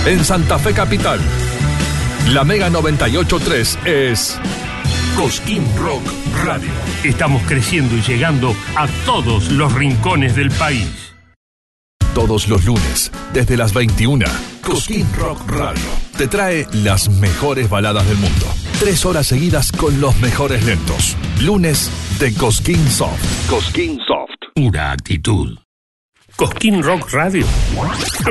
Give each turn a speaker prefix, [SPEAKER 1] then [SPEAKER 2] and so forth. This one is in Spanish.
[SPEAKER 1] En Santa Fe Capital, la Mega 98.3 es Cosquín Rock Radio.
[SPEAKER 2] Estamos creciendo y llegando a todos los rincones del país.
[SPEAKER 1] Todos los lunes, desde las 21, Cosquín Rock Radio te trae las mejores baladas del mundo. 3 horas seguidas con los mejores lentos. Lunes de Cosquín Soft. Cosquín Soft.
[SPEAKER 2] Pura actitud. Cosquín Rock Radio.